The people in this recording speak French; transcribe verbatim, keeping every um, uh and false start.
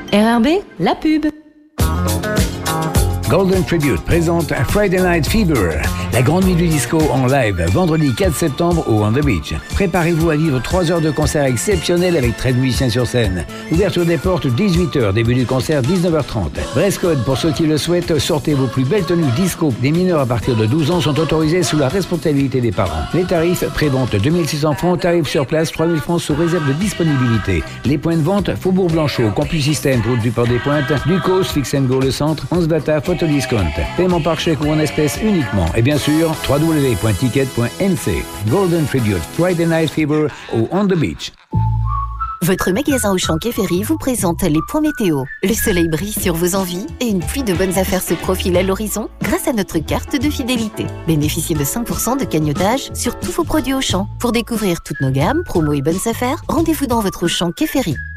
R R B, la pub. Golden Tribute présente Friday Night Fever, la grande nuit du disco en live, vendredi quatre septembre au On The Beach. Préparez-vous à vivre trois heures de concert exceptionnel avec treize musiciens sur scène. Ouverture des portes dix-huit heures, début du concert dix-neuf heures trente. Dress code pour ceux qui le souhaitent, sortez vos plus belles tenues disco. Des mineurs à partir de douze ans sont autorisés sous la responsabilité des parents. Les tarifs, pré-vente deux mille six cents francs, tarifs sur place trois mille francs sous réserve de disponibilité. Les points de vente, Faubourg Blanchot, Campus Système, route du Port des Pointes, Ducos, Fix and Go le centre, Ansbata, Photodiscount. Paiement par chèque ou en espèces uniquement. Et bien sûr, w w w point ticket point n c. Golden Tribute Friday Night Fever au On The Beach. Votre magasin Auchan Quai Ferry vous présente les points météo. Le soleil brille sur vos envies et une pluie de bonnes affaires se profile à l'horizon grâce à notre carte de fidélité. Bénéficiez de cinq pour cent de cagnotage sur tous vos produits Auchan. Pour découvrir toutes nos gammes, promos et bonnes affaires, rendez-vous dans votre Auchan Quai Ferry.